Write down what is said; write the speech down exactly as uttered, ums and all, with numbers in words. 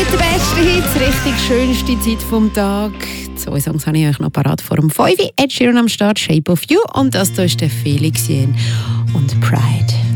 Mit den besten Hits, richtig schönste Zeit vom Tag. Zwei Songs habe ich euch noch parat vor dem fünf. Ed Sheeran am Start, Shape of You. Und das hier ist der Felix Jen und Pride.